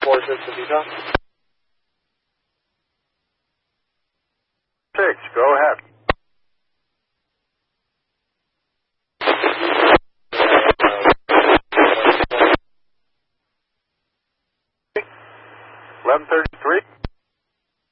4-6 of Utah. 6, go ahead. Uh, 11:33.